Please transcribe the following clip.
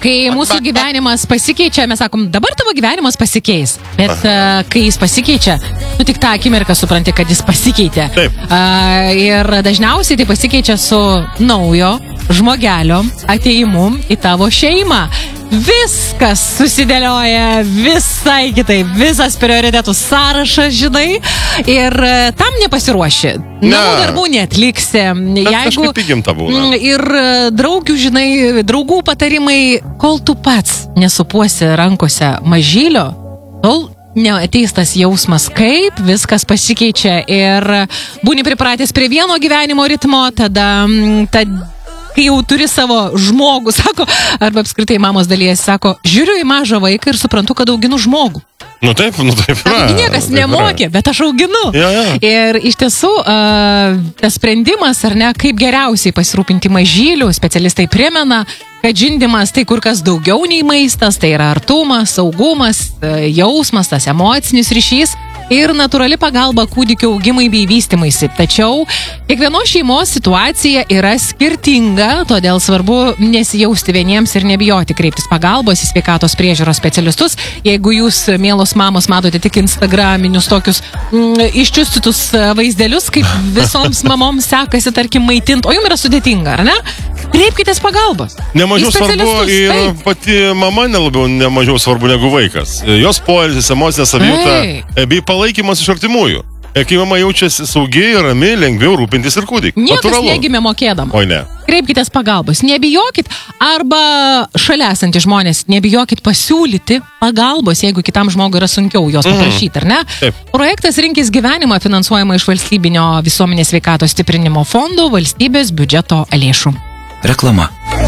kai mūsų gyvenimas pasikeičia, mes sakom, dabar tavo gyvenimas pasikeis. Bet kai jis pasikeičia, tu tik tą akimirką supranti, kad jis pasikeitė. Taip. Ir dažniausiai tai pasikeičia su naujo žmogelio atėjimu į tavo šeimą. Viskas susidėlioja visai kitaip, visas prioritetų sąrašas, žinai, ir tam nepasiruoši. Namų darbų neatliksi. Kažkaip įgimta būna. Ir draugių, žinai, draugų patarimai, kol tu pats nesupuosi rankose mažylio, tol neateis tas jausmas, kaip viskas pasikeičia ir būni pripratęs prie vieno gyvenimo ritmo, tada kai jau turi savo žmogų, sako, arba apskritai mamos dalyjasi, sako, žiūriu į mažą vaiką ir suprantu, kad auginu žmogų. Nu taip. Taigi niekas nemokė, bet aš auginu. Ja. Ir iš tiesų, tas sprendimas, ar ne, kaip geriausiai pasirūpinti mažylių, specialistai primena, kad žindymas tai kur kas daugiau nei maistas, tai yra artumas, saugumas, jausmas, tas emocinis ryšys ir natūrali pagalba kūdikio augimai bei vystymaisi. Tačiau kiekvienos šeimos situacija yra skirtinga, todėl svarbu nesijausti vieniems ir nebijoti kreiptis pagalbos į sveikatos priežiūros specialistus. Jeigu jūs, mielos mamos, matote tik instagraminius tokius iščiustytus vaizdelius, kaip visoms mamoms sekasi, tarkim, maitint, o jums yra sudėtinga, ar ne? Kreipkitės pagalbos. Nemažiau svarbu ir pati mama nemažiau svarbu negu vaikas. Jos poilsis, emocinė savijauta bei palaikymas iš artimųjų. Kai mama jaučiasi saugiai, rami, lengviau rūpintis ir kūdikiu. Niekas negimė mokėdama. Oi ne. Kreipkitės pagalbos. Nebijokit, arba šalia esantys žmonės, nebijokit pasiūlyti pagalbos, jeigu kitam žmogui yra sunkiau jos paprašyti, ar ne? Taip. Projektas Rinkis gyvenimą finansuojama iš valstybinio visuomenės sveikatos stiprinimo fondo valstybės biudžeto lėšų. Reklama.